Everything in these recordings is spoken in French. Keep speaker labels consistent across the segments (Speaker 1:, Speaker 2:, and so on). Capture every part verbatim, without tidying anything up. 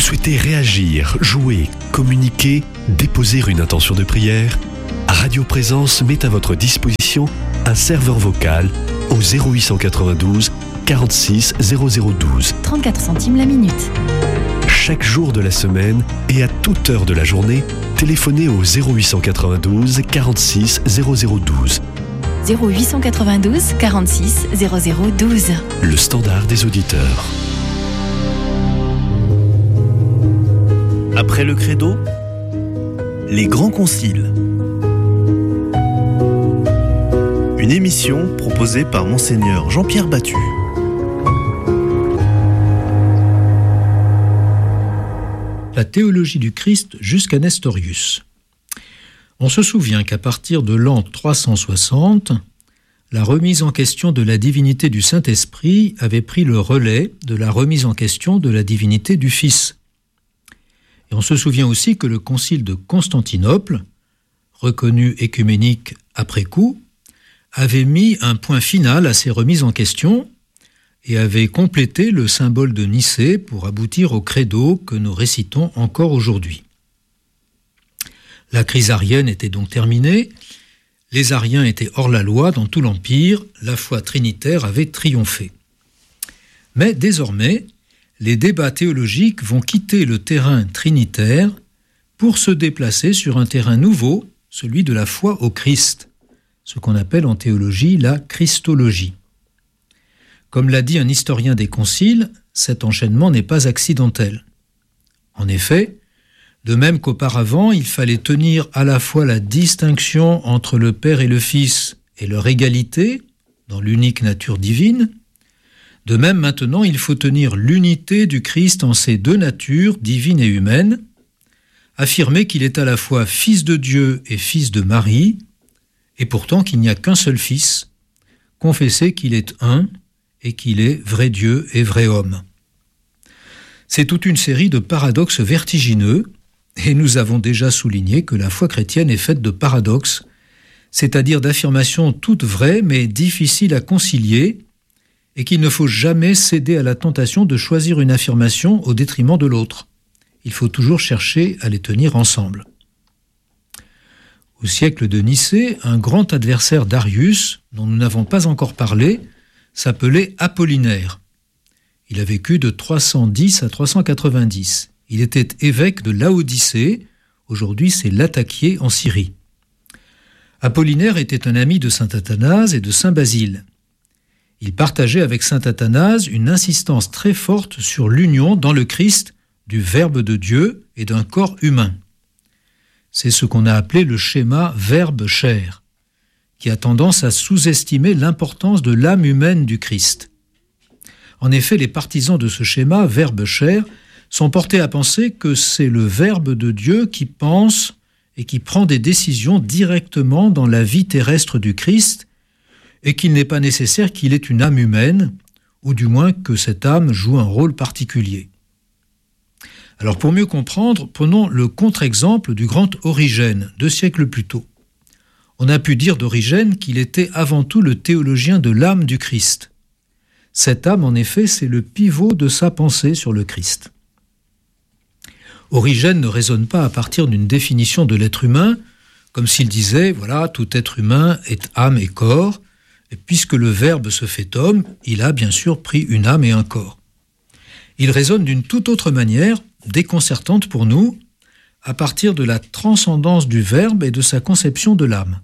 Speaker 1: souhaitez réagir, jouer, communiquer, déposer une intention de prière? Radio Présence met à votre disposition un serveur vocal au zéro huit cent quatre-vingt-douze quarante-six zéro zéro douze.
Speaker 2: trente-quatre centimes la minute.
Speaker 1: Chaque jour de la semaine et à toute heure de la journée, téléphonez au zéro huit cent quatre-vingt-douze quarante-six zéro zéro douze.
Speaker 2: zéro huit cent quatre-vingt-douze quarante-six zéro zéro douze.
Speaker 1: Le standard des auditeurs.
Speaker 3: Après le credo, les grands conciles. Une émission proposée par Monseigneur Jean-Pierre Battu.
Speaker 4: La théologie du Christ jusqu'à Nestorius. On se souvient qu'à partir de l'an trois cent soixante, la remise en question de la divinité du Saint-Esprit avait pris le relais de la remise en question de la divinité du Fils. Et on se souvient aussi que le concile de Constantinople, reconnu œcuménique après coup, avait mis un point final à ces remises en question et avait complété le symbole de Nicée pour aboutir au credo que nous récitons encore aujourd'hui. La crise arienne était donc terminée, les ariens étaient hors la loi dans tout l'Empire, la foi trinitaire avait triomphé. Mais désormais, les débats théologiques vont quitter le terrain trinitaire pour se déplacer sur un terrain nouveau, celui de la foi au Christ, ce qu'on appelle en théologie la christologie. Comme l'a dit un historien des conciles, cet enchaînement n'est pas accidentel. En effet, de même qu'auparavant, il fallait tenir à la fois la distinction entre le Père et le Fils et leur égalité dans l'unique nature divine, de même maintenant, il faut tenir l'unité du Christ en ses deux natures, divine et humaine, affirmer qu'il est à la fois Fils de Dieu et Fils de Marie, et pourtant qu'il n'y a qu'un seul Fils, confesser qu'il est un et qu'il est vrai Dieu et vrai homme. C'est toute une série de paradoxes vertigineux, et nous avons déjà souligné que la foi chrétienne est faite de paradoxes, c'est-à-dire d'affirmations toutes vraies mais difficiles à concilier, et qu'il ne faut jamais céder à la tentation de choisir une affirmation au détriment de l'autre. Il faut toujours chercher à les tenir ensemble. Au siècle de Nicée, un grand adversaire d'Arius, dont nous n'avons pas encore parlé, s'appelait Apollinaire. Il a vécu de trois cent dix à trois cent quatre-vingt-dix. Il était évêque de Laodicée, aujourd'hui c'est Latakié en Syrie. Apollinaire était un ami de saint Athanase et de saint Basile. Il partageait avec saint Athanase une insistance très forte sur l'union dans le Christ du Verbe de Dieu et d'un corps humain. C'est ce qu'on a appelé le schéma Verbe-chair, qui a tendance à sous-estimer l'importance de l'âme humaine du Christ. En effet, les partisans de ce schéma Verbe-chair sont portés à penser que c'est le Verbe de Dieu qui pense et qui prend des décisions directement dans la vie terrestre du Christ, et qu'il n'est pas nécessaire qu'il ait une âme humaine, ou du moins que cette âme joue un rôle particulier. Alors pour mieux comprendre, prenons le contre-exemple du grand Origène, deux siècles plus tôt. On a pu dire d'Origène qu'il était avant tout le théologien de l'âme du Christ. Cette âme, en effet, c'est le pivot de sa pensée sur le Christ. Origène ne raisonne pas à partir d'une définition de l'être humain, comme s'il disait, voilà, tout être humain est âme et corps, et puisque le Verbe se fait homme, il a bien sûr pris une âme et un corps. Il raisonne d'une toute autre manière, déconcertante pour nous, à partir de la transcendance du Verbe et de sa conception de l'âme.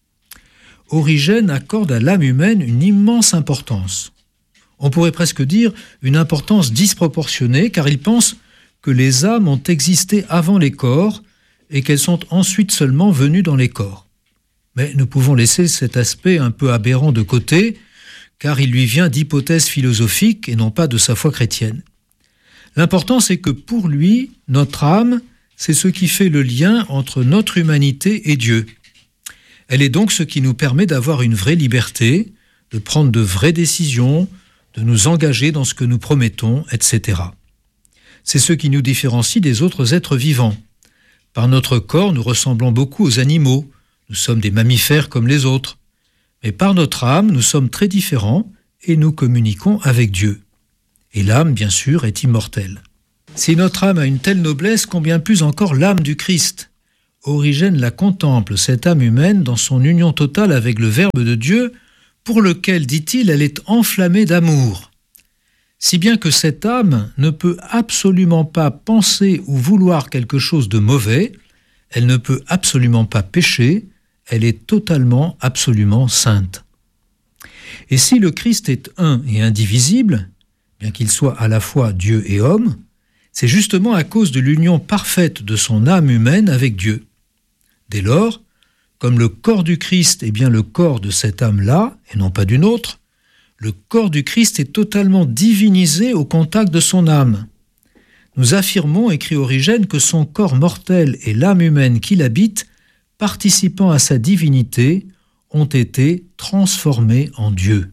Speaker 4: Origène accorde à l'âme humaine une immense importance. On pourrait presque dire une importance disproportionnée, car il pense que les âmes ont existé avant les corps et qu'elles sont ensuite seulement venues dans les corps. Mais nous pouvons laisser cet aspect un peu aberrant de côté, car il lui vient d'hypothèses philosophiques et non pas de sa foi chrétienne. L'important, c'est que pour lui, notre âme, c'est ce qui fait le lien entre notre humanité et Dieu. Elle est donc ce qui nous permet d'avoir une vraie liberté, de prendre de vraies décisions, de nous engager dans ce que nous promettons, et cetera. C'est ce qui nous différencie des autres êtres vivants. Par notre corps, nous ressemblons beaucoup aux animaux. Nous sommes des mammifères comme les autres. Mais par notre âme, nous sommes très différents et nous communiquons avec Dieu. Et l'âme, bien sûr, est immortelle. Si notre âme a une telle noblesse, combien plus encore l'âme du Christ. Origène la contemple, cette âme humaine, dans son union totale avec le Verbe de Dieu, pour lequel, dit-il, elle est enflammée d'amour. Si bien que cette âme ne peut absolument pas penser ou vouloir quelque chose de mauvais, elle ne peut absolument pas pécher, elle est totalement, absolument sainte. Et si le Christ est un et indivisible, bien qu'il soit à la fois Dieu et homme, c'est justement à cause de l'union parfaite de son âme humaine avec Dieu. Dès lors, comme le corps du Christ est bien le corps de cette âme-là, et non pas d'une autre, le corps du Christ est totalement divinisé au contact de son âme. Nous affirmons, écrit Origène, que son corps mortel et l'âme humaine qui l'habite, participant à sa divinité, ont été transformés en Dieu.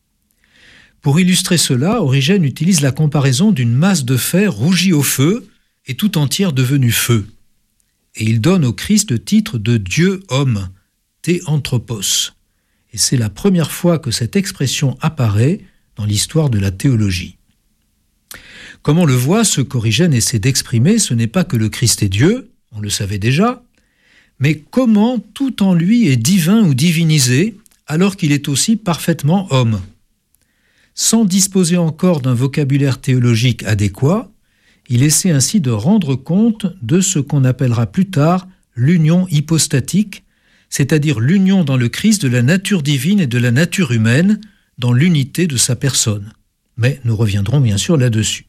Speaker 4: Pour illustrer cela, Origène utilise la comparaison d'une masse de fer rougie au feu et tout entière devenue feu. Et il donne au Christ le titre de Dieu-homme, Théanthropos. Et c'est la première fois que cette expression apparaît dans l'histoire de la théologie. Comme on le voit, ce qu'Origène essaie d'exprimer, ce n'est pas que le Christ est Dieu, on le savait déjà, mais comment tout en lui est divin ou divinisé, alors qu'il est aussi parfaitement homme. Sans disposer encore d'un vocabulaire théologique adéquat, il essaie ainsi de rendre compte de ce qu'on appellera plus tard l'union hypostatique, c'est-à-dire l'union dans le Christ de la nature divine et de la nature humaine, dans l'unité de sa personne. Mais nous reviendrons bien sûr là-dessus.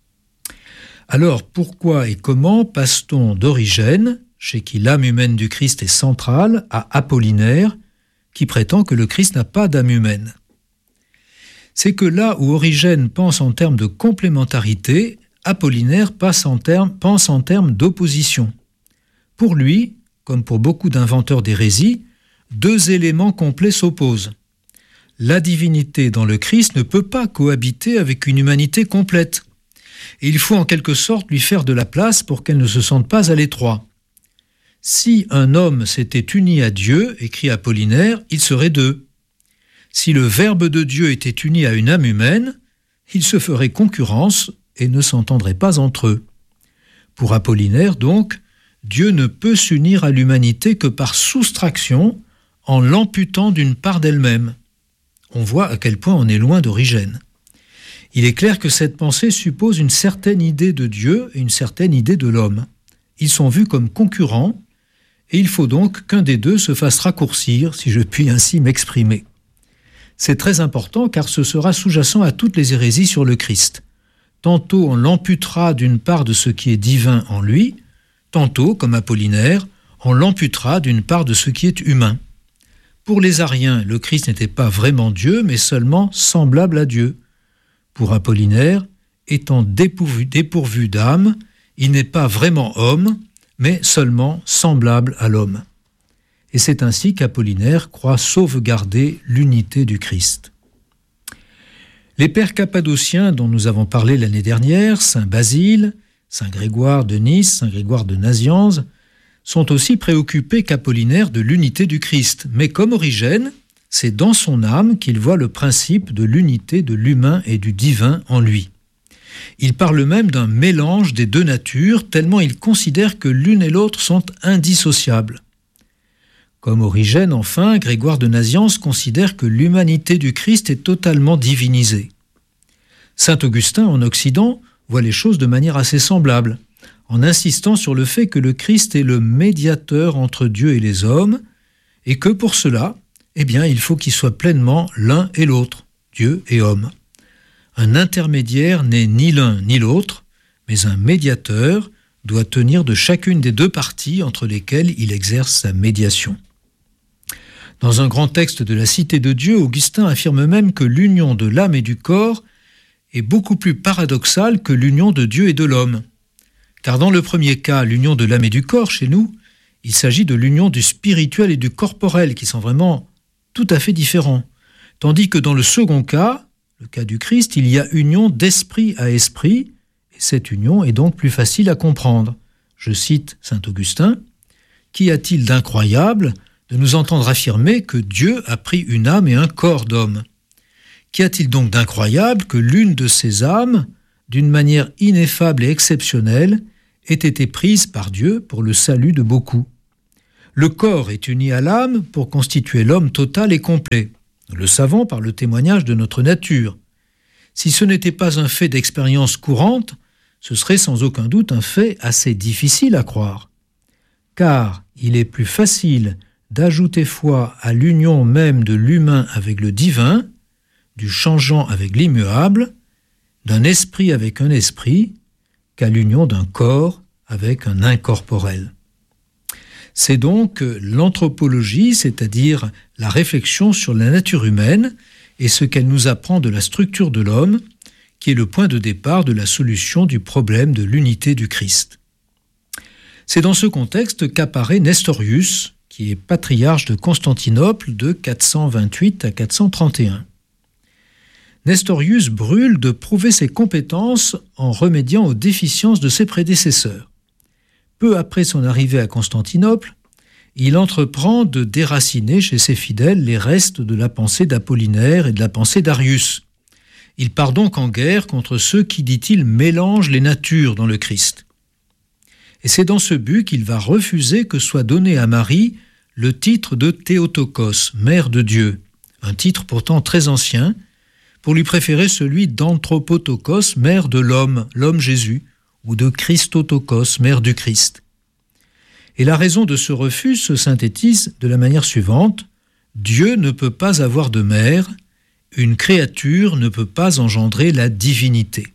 Speaker 4: Alors, pourquoi et comment passe-t-on d'Origène, chez qui l'âme humaine du Christ est centrale, à Apollinaire, qui prétend que le Christ n'a pas d'âme humaine? C'est que là où Origène pense en termes de complémentarité, Apollinaire passe en termes, pense en termes d'opposition. Pour lui, comme pour beaucoup d'inventeurs d'hérésie, deux éléments complets s'opposent. La divinité dans le Christ ne peut pas cohabiter avec une humanité complète. Et il faut en quelque sorte lui faire de la place pour qu'elle ne se sente pas à l'étroit. Si un homme s'était uni à Dieu, écrit Apollinaire, il serait deux. Si le Verbe de Dieu était uni à une âme humaine, ils se feraient concurrence et ne s'entendraient pas entre eux. Pour Apollinaire, donc, Dieu ne peut s'unir à l'humanité que par soustraction, en l'amputant d'une part d'elle-même. On voit à quel point on est loin d'Origène. Il est clair que cette pensée suppose une certaine idée de Dieu et une certaine idée de l'homme. Ils sont vus comme concurrents, et il faut donc qu'un des deux se fasse raccourcir, si je puis ainsi m'exprimer. C'est très important car ce sera sous-jacent à toutes les hérésies sur le Christ. Tantôt on l'amputera d'une part de ce qui est divin en lui, tantôt, comme Apollinaire, on l'amputera d'une part de ce qui est humain. Pour les Ariens, le Christ n'était pas vraiment Dieu, mais seulement semblable à Dieu. Pour Apollinaire, étant dépourvu, dépourvu d'âme, il n'est pas vraiment homme, mais seulement semblable à l'homme. Et c'est ainsi qu'Apollinaire croit sauvegarder l'unité du Christ. Les pères cappadociens dont nous avons parlé l'année dernière, saint Basile, saint Grégoire de Nice, saint Grégoire de Nazianze, sont aussi préoccupés qu'Apollinaire de l'unité du Christ. Mais comme Origène, c'est dans son âme qu'il voit le principe de l'unité de l'humain et du divin en lui. Il parle même d'un mélange des deux natures, tellement il considère que l'une et l'autre sont indissociables. Comme Origène, enfin, Grégoire de Nazianze considère que l'humanité du Christ est totalement divinisée. Saint Augustin, en Occident, voit les choses de manière assez semblable, en insistant sur le fait que le Christ est le médiateur entre Dieu et les hommes, et que pour cela, eh bien, il faut qu'il soit pleinement l'un et l'autre, Dieu et homme. Un intermédiaire n'est ni l'un ni l'autre, mais un médiateur doit tenir de chacune des deux parties entre lesquelles il exerce sa médiation. Dans un grand texte de la Cité de Dieu, Augustin affirme même que l'union de l'âme et du corps est beaucoup plus paradoxale que l'union de Dieu et de l'homme. Car dans le premier cas, l'union de l'âme et du corps, chez nous, il s'agit de l'union du spirituel et du corporel, qui sont vraiment tout à fait différents. Tandis que dans le second cas, le cas du Christ, il y a union d'esprit à esprit, et cette union est donc plus facile à comprendre. Je cite saint Augustin, « Qu'y a-t-il d'incroyable de nous entendre affirmer que Dieu a pris une âme et un corps d'homme ? Qu'y a-t-il donc d'incroyable que l'une de ces âmes d'une manière ineffable et exceptionnelle, ait été prise par Dieu pour le salut de beaucoup. Le corps est uni à l'âme pour constituer l'homme total et complet. Nous le savons par le témoignage de notre nature. Si ce n'était pas un fait d'expérience courante, ce serait sans aucun doute un fait assez difficile à croire. Car il est plus facile d'ajouter foi à l'union même de l'humain avec le divin, du changeant avec l'immuable, d'un esprit avec un esprit, qu'à l'union d'un corps avec un incorporel. C'est donc l'anthropologie, c'est-à-dire la réflexion sur la nature humaine et ce qu'elle nous apprend de la structure de l'homme, qui est le point de départ de la solution du problème de l'unité du Christ. C'est dans ce contexte qu'apparaît Nestorius, qui est patriarche de Constantinople de quatre cent vingt-huit à quatre cent trente et un. Nestorius brûle de prouver ses compétences en remédiant aux déficiences de ses prédécesseurs. Peu après son arrivée à Constantinople, il entreprend de déraciner chez ses fidèles les restes de la pensée d'Apollinaire et de la pensée d'Arius. Il part donc en guerre contre ceux qui, dit-il, mélangent les natures dans le Christ. Et c'est dans ce but qu'il va refuser que soit donné à Marie le titre de Théotokos, mère de Dieu, un titre pourtant très ancien, pour lui préférer celui d'Anthropotokos, mère de l'homme, l'homme Jésus, ou de Christotokos, mère du Christ. Et la raison de ce refus se synthétise de la manière suivante: Dieu ne peut pas avoir de mère, une créature ne peut pas engendrer la divinité.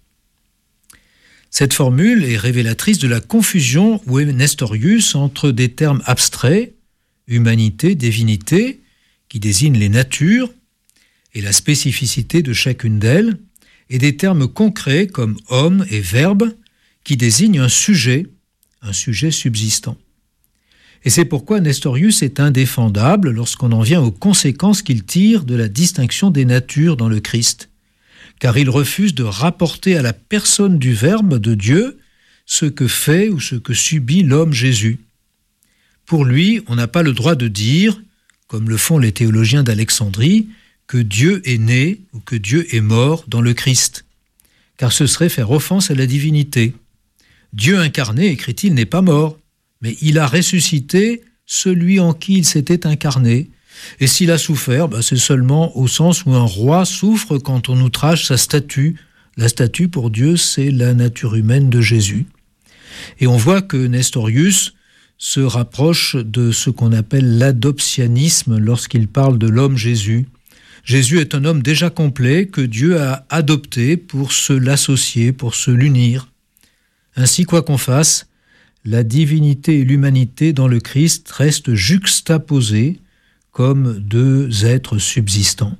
Speaker 4: Cette formule est révélatrice de la confusion où est Nestorius entre des termes abstraits, humanité, divinité, qui désignent les natures, et la spécificité de chacune d'elles, et des termes concrets comme homme et verbe, qui désignent un sujet, un sujet subsistant. Et c'est pourquoi Nestorius est indéfendable lorsqu'on en vient aux conséquences qu'il tire de la distinction des natures dans le Christ, car il refuse de rapporter à la personne du Verbe de Dieu ce que fait ou ce que subit l'homme Jésus. Pour lui, on n'a pas le droit de dire, comme le font les théologiens d'Alexandrie, que Dieu est né ou que Dieu est mort dans le Christ, car ce serait faire offense à la divinité. Dieu incarné, écrit-il, n'est pas mort, mais il a ressuscité celui en qui il s'était incarné. Et s'il a souffert, ben c'est seulement au sens où un roi souffre quand on outrage sa statue. La statue, pour Dieu, c'est la nature humaine de Jésus. Et on voit que Nestorius se rapproche de ce qu'on appelle l'adoptionnisme lorsqu'il parle de l'homme Jésus. Jésus est un homme déjà complet que Dieu a adopté pour se l'associer, pour se l'unir. Ainsi, quoi qu'on fasse, la divinité et l'humanité dans le Christ restent juxtaposées comme deux êtres subsistants.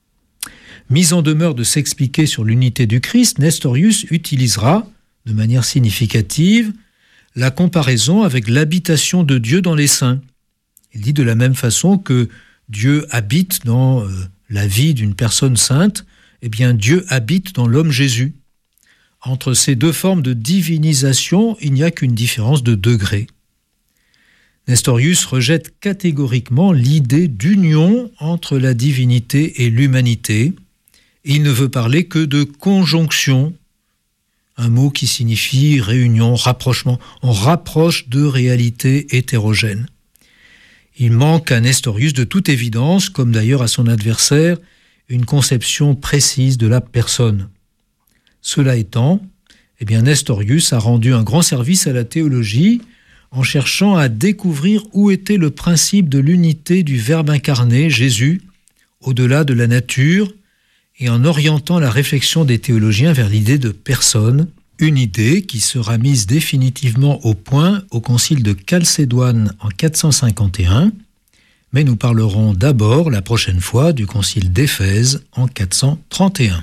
Speaker 4: Mis en demeure de s'expliquer sur l'unité du Christ, Nestorius utilisera, de manière significative, la comparaison avec l'habitation de Dieu dans les saints. Il dit de la même façon que Dieu habite dans euh, la vie d'une personne sainte, eh bien Dieu habite dans l'homme Jésus. Entre ces deux formes de divinisation, il n'y a qu'une différence de degré. Nestorius rejette catégoriquement l'idée d'union entre la divinité et l'humanité. Il ne veut parler que de conjonction, un mot qui signifie réunion, rapprochement. On rapproche deux réalités hétérogènes. Il manque à Nestorius de toute évidence, comme d'ailleurs à son adversaire, une conception précise de la personne. Cela étant, eh bien Nestorius a rendu un grand service à la théologie en cherchant à découvrir où était le principe de l'unité du Verbe incarné, Jésus, au-delà de la nature, et en orientant la réflexion des théologiens vers l'idée de personne, une idée qui sera mise définitivement au point au concile de Chalcédoine en quatre cent cinquante et un, mais nous parlerons d'abord la prochaine fois du concile d'Éphèse en quatre cent trente et un.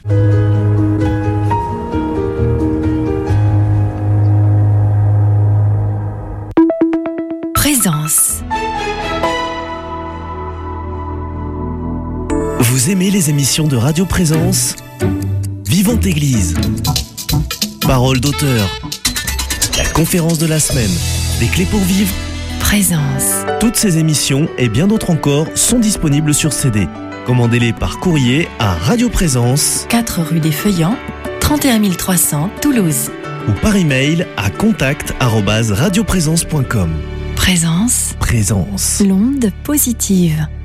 Speaker 2: Présence.
Speaker 3: Vous aimez les émissions de Radio Présence ? Vivante Église. Parole d'auteur. La conférence de la semaine. Des clés pour vivre.
Speaker 2: Présence.
Speaker 3: Toutes ces émissions et bien d'autres encore sont disponibles sur C D. Commandez-les par courrier à Radio Présence,
Speaker 2: quatre rue des Feuillants, trente et un mille trois cents, Toulouse.
Speaker 3: Ou par email à contact arobase radioprésence point com.
Speaker 2: Présence.
Speaker 3: Présence.
Speaker 2: L'onde positive.